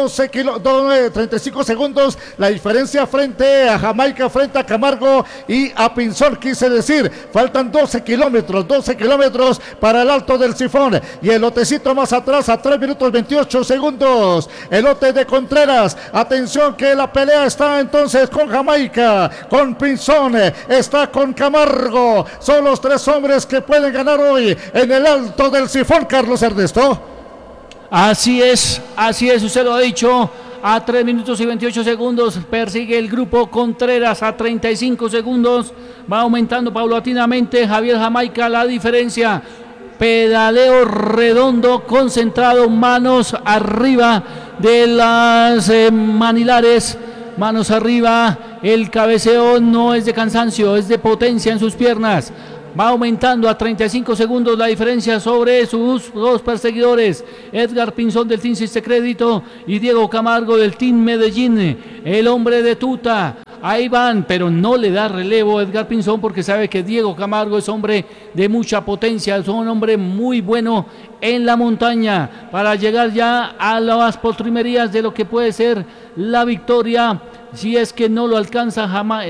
35 segundos, la diferencia frente a Jamaica, frente a Camargo y a Pinzón, quise decir, faltan 12 kilómetros para el Alto del Sifón, y el lotecito más atrás a 3 minutos 28 segundos, el lote de Contreras, atención que la pelea está entonces con Jamaica, con Pinzón, está con Camargo, son los tres hombres que pueden ganar hoy en el Alto del Sifón, Carlos Ernesto. Así es, usted lo ha dicho. A 3 minutos y 28 segundos persigue el grupo Contreras, a 35 segundos va aumentando paulatinamente Javier Jamaica la diferencia. Pedaleo redondo, concentrado, manos arriba de las manilares, manos arriba, el cabeceo no es de cansancio, es de potencia en sus piernas. Va aumentando a 35 segundos la diferencia sobre sus dos perseguidores, Edgar Pinzón del Team Siste Crédito y Diego Camargo del Team Medellín, el hombre de tuta. Ahí van, pero no le da relevo Edgar Pinzón porque sabe que Diego Camargo es hombre de mucha potencia, es un hombre muy bueno en la montaña para llegar ya a las postrimerías de lo que puede ser la victoria, si es que no lo alcanza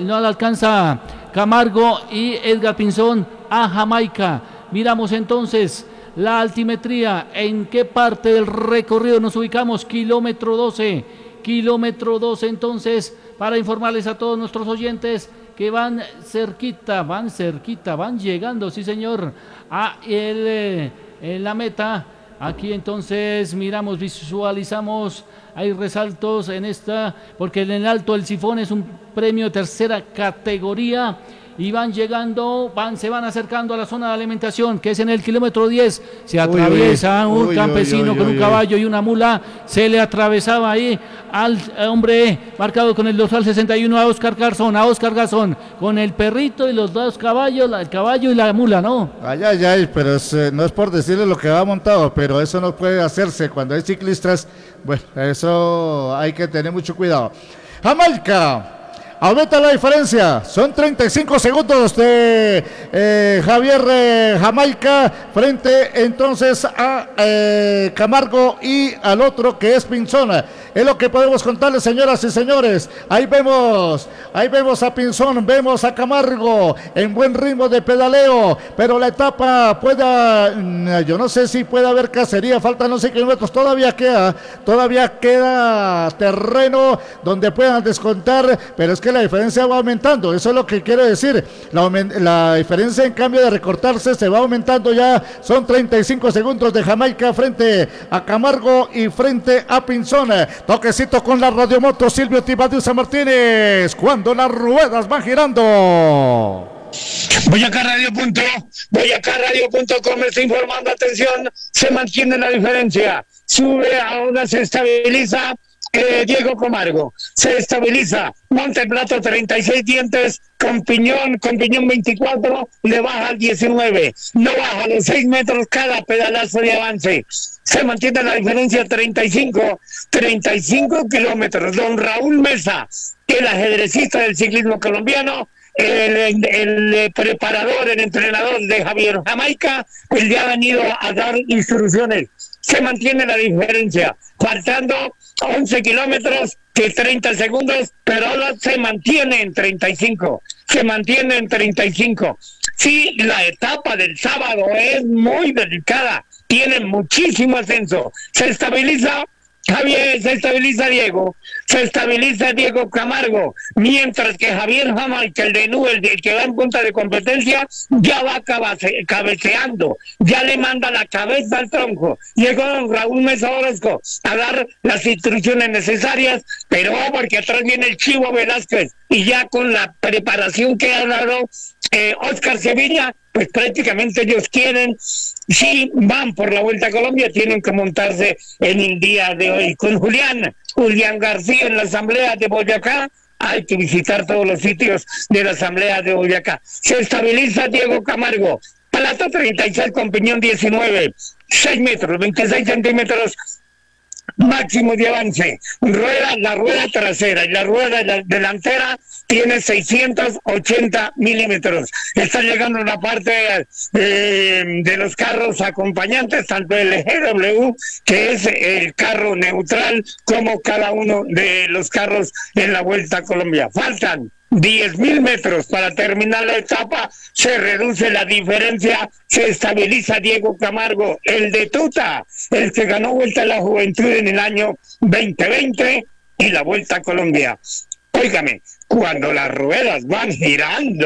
Camargo y Edgar Pinzón a Jamaica. Miramos entonces la altimetría, en qué parte del recorrido nos ubicamos, kilómetro 12 entonces, para informarles a todos nuestros oyentes que van llegando, sí señor, a la meta. Aquí entonces miramos, visualizamos, hay resaltos en esta, porque en el Alto del Sifón es un premio de tercera categoría y van llegando, se van acercando a la zona de alimentación, que es en el kilómetro 10, se atraviesa un campesino con un caballo y una mula, se le atravesaba ahí al hombre marcado con el dorsal 61 a Oscar Garzón, con el perrito y los dos caballos, el caballo y la mula, ¿no? Ay, pero no es por decirle lo que va montado, pero eso no puede hacerse cuando hay ciclistas, bueno, eso hay que tener mucho cuidado. Jamaica aumenta la diferencia, son 35 segundos de Javier Jamaica frente entonces a Camargo y al otro que es Pinzón. Es lo que podemos contarles, señoras y señores. Ahí vemos a Pinzón, vemos a Camargo en buen ritmo de pedaleo, pero la etapa yo no sé si puede haber cacería, faltan 11 kilómetros, todavía queda terreno donde puedan descontar, pero es que la diferencia va aumentando, eso es lo que quiero decir, la diferencia en cambio de recortarse se va aumentando ya, son 35 segundos de Jamaica frente a Camargo y frente a Pinzón. Toquecito con la radiomoto Silvio Tibadiusa Martínez, cuando las ruedas van girando. Boyacá Radio.com está informando, atención, se mantiene la diferencia, sube, ahora se estabiliza Diego Camargo, se estabiliza, Monteplato 36 dientes, con piñón 24, le baja al 19, no baja los 6 metros cada pedalazo de avance, se mantiene la diferencia 35 kilómetros. Don Raúl Mesa, el ajedrecista del ciclismo colombiano, el preparador, el entrenador de Javier Jamaica, pues le ha venido a dar instrucciones. Se mantiene la diferencia, faltando 11 kilómetros que 30 segundos, pero ahora se mantiene en 35. Sí, la etapa del sábado es muy delicada, tiene muchísimo ascenso. Se estabiliza Javier, se estabiliza Diego Camargo, mientras que Javier Jamaica, el de Nubel, el que va en punta de competencia, ya va cabeceando, ya le manda la cabeza al tronco. Llegó Raúl Mesa Orozco a dar las instrucciones necesarias, pero porque atrás viene el Chivo Velázquez, y ya con la preparación que ha dado Oscar Sevilla, pues prácticamente ellos quieren, si van por la Vuelta a Colombia, tienen que montarse en el día de hoy. Con Julián García en la Asamblea de Boyacá, hay que visitar todos los sitios de la Asamblea de Boyacá. Se estabiliza Diego Camargo, Plato 36 con piñón 19, 6 metros, 26 centímetros máximo de avance. La rueda trasera y la rueda delantera tiene 680 milímetros. Está llegando una parte de los carros acompañantes, tanto el GW, que es el carro neutral, como cada uno de los carros en la Vuelta a Colombia. Faltan 10.000 metros para terminar la etapa, se reduce la diferencia, se estabiliza Diego Camargo, el de Tuta, el que ganó Vuelta a la Juventud en el año 2020 y la Vuelta a Colombia. Óigame, cuando las ruedas van girando.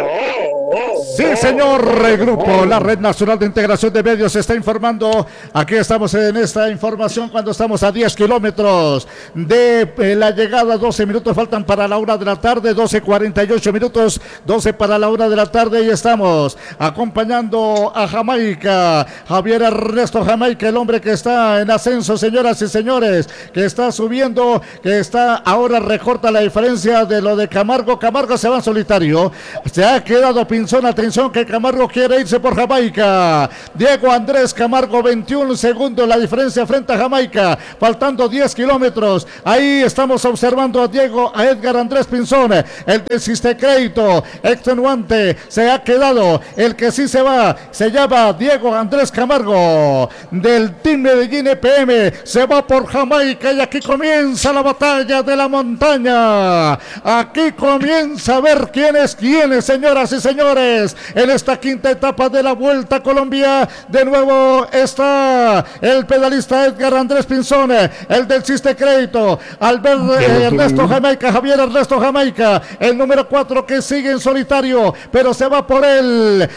Sí, señor. El grupo, la Red Nacional de Integración de Medios está informando. Aquí estamos en esta información cuando estamos a 10 kilómetros de la llegada. 12 minutos faltan para la 1 de la tarde, 12:48 minutos, 12 para la 1 de la tarde, y estamos acompañando a Jamaica, Javier Ernesto Jamaica, el hombre que está en ascenso, señoras y señores, que está subiendo, que está ahora recorta la diferencia de lo de Camargo. Camargo se va en solitario, se ha quedado Pinzón. Atención que Camargo quiere irse por Jamaica. Diego Andrés Camargo, 21 segundos la diferencia frente a Jamaica, faltando 10 kilómetros. Ahí estamos observando a Edgar Andrés Pinzón, el de Sistecrédito extenuante, se ha quedado. El que sí se va, se llama Diego Andrés Camargo, del Team Medellín EPM, se va por Jamaica, y aquí comienza la batalla de la montaña. Aquí comienza a ver quién es quién, señoras y señores, en esta quinta etapa de la Vuelta a Colombia. De nuevo está el pedalista Edgar Andrés Pinzón, el del Chiste Crédito, Ernesto Jamaica, Javier Ernesto Jamaica, el número 4 que sigue en solitario, pero se va por él,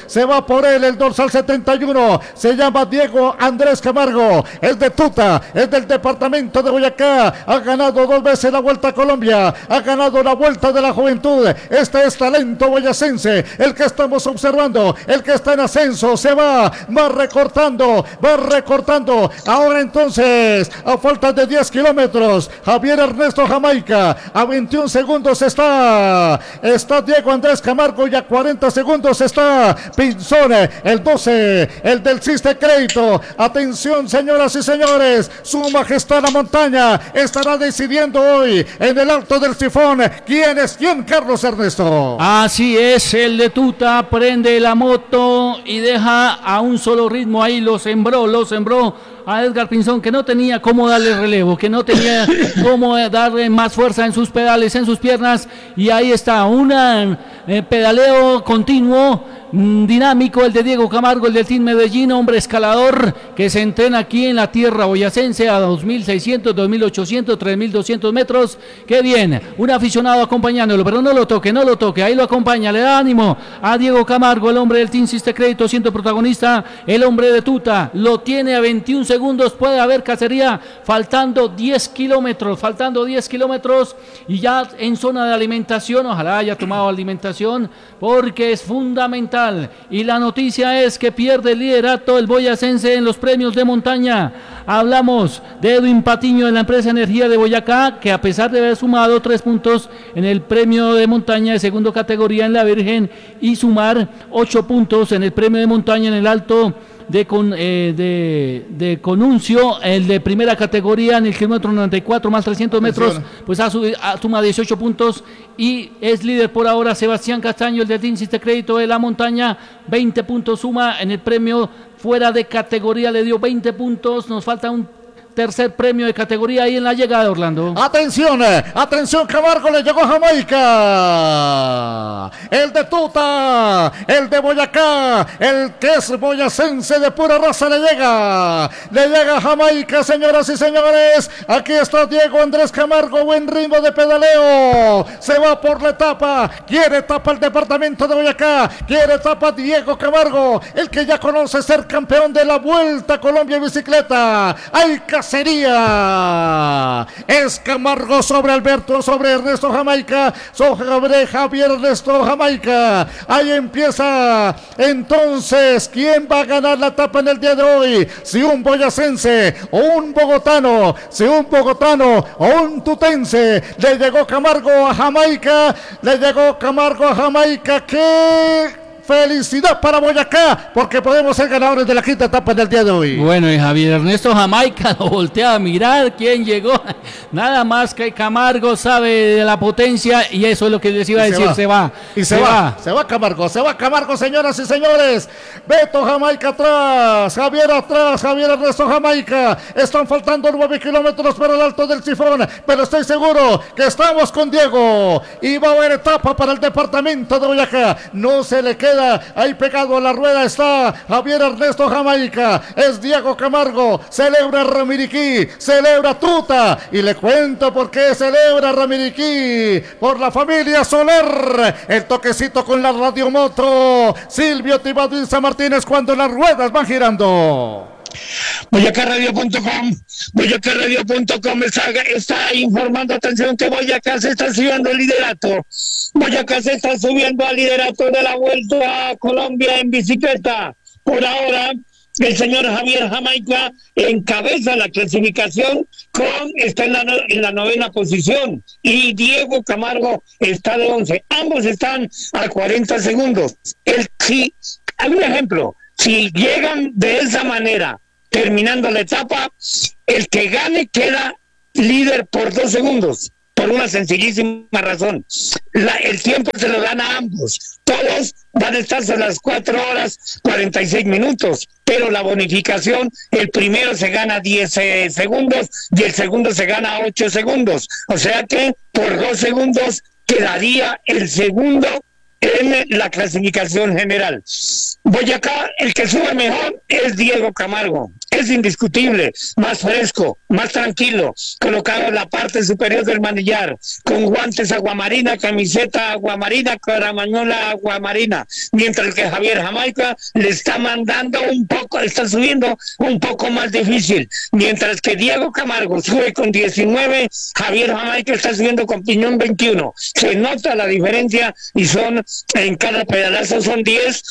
el dorsal 71, se llama Diego Andrés Camargo, es de Tuta, es del departamento de Boyacá, ha ganado 2 veces la Vuelta a Colombia, ha ganado la Vuelta de la Juventud. Este es talento boyacense, el que estamos observando, el que está en ascenso, se va recortando. Ahora entonces, a falta de 10 kilómetros, Javier Ernesto Jamaica, a 21 segundos está Diego Andrés Camargo, y a 40 segundos está Pinzón, el 12, el del Chiste Crédito. Atención, señoras y señores, su majestad la montaña estará decidiendo hoy en el Alto del Sifón quién es quién, Carlos Ernesto. Así es, el de Tuta prende la moto y deja a un solo ritmo ahí, lo sembró a Edgar Pinzón, que no tenía cómo darle relevo, que no tenía cómo darle más fuerza en sus pedales, en sus piernas, y ahí está, un pedaleo continuo, dinámico, el de Diego Camargo, el del Team Medellín, hombre escalador que se entrena aquí en la tierra boyacense a 2.600, 2.800, 3.200 metros. Qué bien, un aficionado acompañándolo, pero no lo toque, ahí lo acompaña, le da ánimo a Diego Camargo, el hombre del Team Chiste Crédito, siendo protagonista, el hombre de Tuta, lo tiene a 21 segundos, puede haber cacería, faltando 10 kilómetros, y ya en zona de alimentación, ojalá haya tomado alimentación, porque es fundamental. Y la noticia es que pierde el liderato el boyacense en los premios de montaña. Hablamos de Edwin Patiño de la empresa Energía de Boyacá, que a pesar de haber sumado 3 puntos en el premio de montaña de segunda categoría en la Virgen, y sumar 8 puntos en el premio de montaña en el Alto de Conuncio, el de primera categoría en el kilómetro 94 más 300 metros, pues suma 18 puntos y es líder por ahora. Sebastián Castaño, el de Team Chiste Crédito de la montaña, 20 puntos suma en el premio fuera de categoría, le dio 20 puntos, nos falta un tercer premio de categoría ahí en la llegada, Orlando. Atención, Camargo le llegó a Jamaica, el de Tuta, el de Boyacá, el que es boyacense de pura raza, le llega a Jamaica, señoras y señores. Aquí está Diego Andrés Camargo, buen ritmo de pedaleo, se va por la etapa, quiere etapa el departamento de Boyacá, quiere etapa Diego Camargo, el que ya conoce ser campeón de la Vuelta a Colombia en bicicleta. Hay cacería cacería. Es Camargo sobre Alberto, sobre Ernesto Jamaica, sobre Javier Ernesto Jamaica. Ahí empieza entonces, ¿quién va a ganar la etapa en el día de hoy? Si un boyacense o un bogotano, si un bogotano o un tutense. Le llegó Camargo a Jamaica, le llegó Camargo a Jamaica. ¡Qué felicidad para Boyacá! Porque podemos ser ganadores de la quinta etapa en el día de hoy. Bueno, y Javier Ernesto Jamaica lo voltea a mirar quién llegó. Nada más que Camargo sabe de la potencia y eso es lo que les iba a decir. Se va. Y se va Camargo, señoras y señores. Beto Jamaica atrás, Javier Ernesto Jamaica. Están faltando 9 kilómetros para el Alto del Sifón, pero estoy seguro que estamos con Diego y va a haber etapa para el departamento de Boyacá. No se le queda ahí pegado a la rueda, está Javier Ernesto Jamaica, es Diego Camargo, celebra Ramiriquí, celebra Tuta, y le cuento por qué celebra Ramiriquí, por la familia Soler, el toquecito con la radiomoto, Silvio Tibadinza Martínez cuando las ruedas van girando. Boyacaradio.com está informando, atención, que Boyacá se está subiendo al liderato. Boyacá se está subiendo al liderato de la Vuelta a Colombia en bicicleta. Por ahora, el señor Javier Jamaica encabeza la clasificación, está en la 9ª posición, y Diego Camargo está de 11. Ambos están a 40 segundos. Hay un ejemplo. Si llegan de esa manera, terminando la etapa, el que gane queda líder por 2 segundos, por una sencillísima razón. El tiempo se lo dan a ambos. Todos van a estar a las 4 horas 46 minutos, pero la bonificación, el primero se gana 10 segundos y el segundo se gana 8 segundos. O sea que por 2 segundos quedaría el segundo en la clasificación general. Boyacá, el que sube mejor es Diego Camargo, es indiscutible, más fresco, más tranquilo, colocado en la parte superior del manillar, con guantes aguamarina, camiseta aguamarina, caramañola aguamarina, mientras que Javier Jamaica le está mandando un poco, está subiendo un poco más difícil, mientras que Diego Camargo sube con 19, Javier Jamaica está subiendo con piñón 21, se nota la diferencia y son, en cada pedalazo son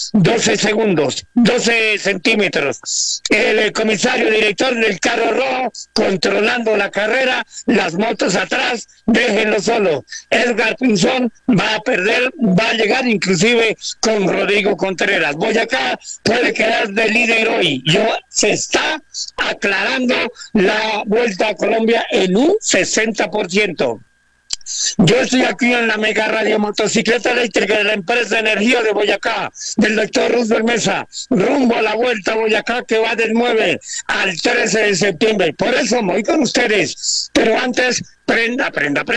12 centímetros. El comisario director del carro rojo controlando la carrera, las motos atrás, déjenlo solo. Edgar Pinzón va a perder, va a llegar inclusive con Rodrigo Contreras. Boyacá puede quedar de líder hoy. Se está aclarando la Vuelta a Colombia en un 60%. Yo estoy aquí en la mega radio motocicleta eléctrica de la empresa de energía de Boyacá, del doctor Roosevelt Mesa, rumbo a la Vuelta a Boyacá que va del 9 al 13 de septiembre. Por eso voy con ustedes. Pero antes, prenda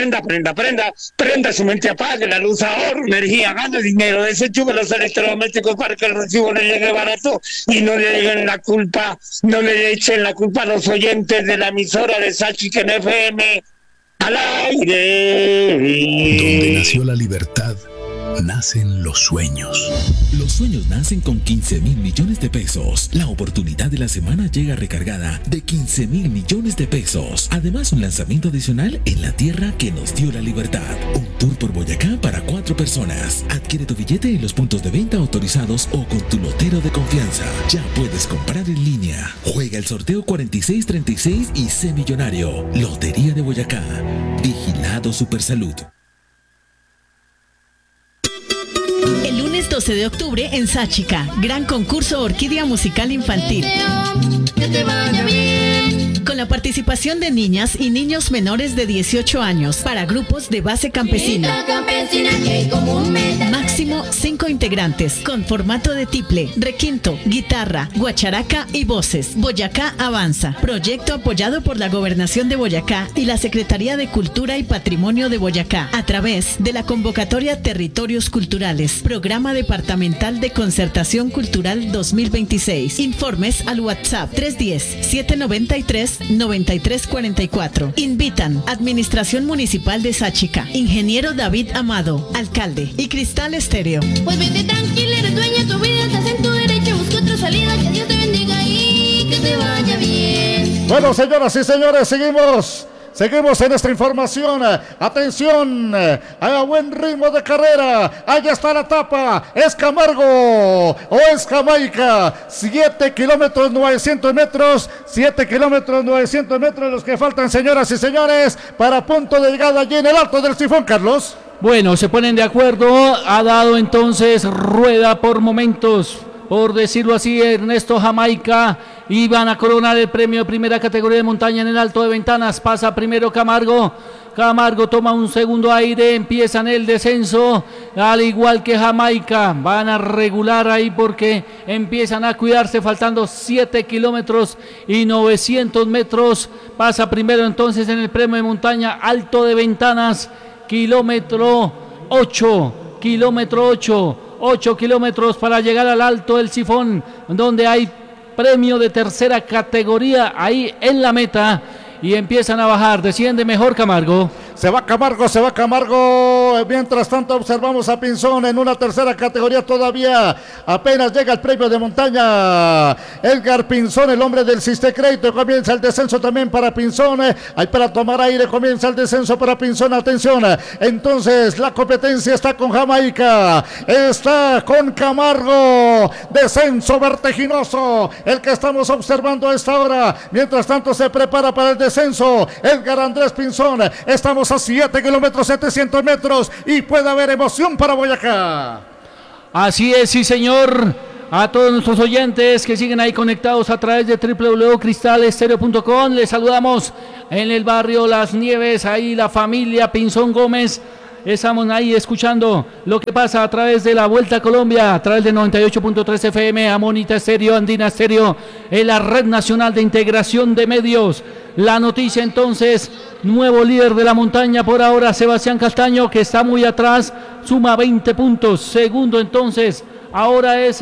su mente, apague la luz, ahorro energía, gane dinero, desenchufe los electrodomésticos para que el recibo le llegue barato y no le echen la culpa a los oyentes de la emisora de Sachica en FM. Al aire. Donde nació la libertad, nacen los sueños. Los sueños nacen con 15,000 millones de pesos. La oportunidad de la semana llega recargada de 15,000 millones de pesos. Además, un lanzamiento adicional en la tierra que nos dio la libertad. Un tour por Boyacá para 4 personas. Adquiere tu billete en los puntos de venta autorizados o con tu lotero de confianza. Ya puedes comprar en línea. Juega el sorteo 4636 y sé millonario. Lotería de Boyacá. Vigilado Supersalud. El lunes 12 de octubre en Sáchica, gran concurso Orquídea Musical Infantil. Que te vaya bien. Con la participación de niñas y niños menores de 18 años para grupos de base campesina. Máximo 5 integrantes con formato de tiple, requinto, guitarra, guacharaca y voces. Boyacá Avanza. Proyecto apoyado por la Gobernación de Boyacá y la Secretaría de Cultura y Patrimonio de Boyacá a través de la convocatoria Territorios Culturales, Programa Departamental de Concertación Cultural 2026. Informes al WhatsApp 310-793-9344. Invitan Administración Municipal de Sáchica, Ingeniero David Amado, Alcalde y Cristal Estéreo. Pues vete tranquila, eres dueña de tu vida, estás en tu derecho, busca otra salida, que Dios te bendiga y que te vaya bien. Bueno, señoras y señores, seguimos en esta información. Atención, a buen ritmo de carrera. Allá está la etapa. ¿Es Camargo o es Jamaica? 7 kilómetros 900 metros. 7 kilómetros 900 metros los que faltan, señoras y señores, para punto de llegada allí en el Alto del Sifón, Carlos. Bueno, se ponen de acuerdo. Ha dado entonces rueda por momentos, por decirlo así, Ernesto Jamaica, y van a coronar el premio de primera categoría de montaña en el Alto de Ventanas. Pasa primero Camargo toma un segundo aire, empiezan el descenso, al igual que Jamaica, van a regular ahí porque empiezan a cuidarse, faltando 7 kilómetros y 900 metros, pasa primero entonces en el premio de montaña Alto de Ventanas, kilómetro 8, 8 kilómetros para llegar al Alto del Sifón, donde hay premio de tercera categoría ahí en la meta, y empiezan a bajar, desciende mejor Camargo. Se va Camargo. Mientras tanto observamos a Pinzón en una tercera categoría todavía. Apenas llega el premio de montaña. Edgar Pinzón, el hombre del Sistecrédito. Comienza el descenso también para Pinzón. Ahí para tomar aire comienza el descenso para Pinzón. Atención. Entonces la competencia está con Jamaica. Está con Camargo. Descenso vertiginoso. El que estamos observando a esta hora. Mientras tanto se prepara para el descenso Edgar Andrés Pinzón. Estamos a 7 kilómetros 700 metros y puede haber emoción para Boyacá. Así es, sí señor. A todos nuestros oyentes que siguen ahí conectados a través de www.cristalestereo.com, les saludamos en el barrio Las Nieves, ahí la familia Pinzón Gómez. Estamos ahí escuchando lo que pasa a través de la Vuelta a Colombia, a través de 98.3 FM, Amonita Estéreo, Andina Estéreo, en la Red Nacional de Integración de Medios. La noticia entonces, nuevo líder de la montaña por ahora, Sebastián Castaño, que está muy atrás, suma 20 puntos. Segundo entonces, ahora es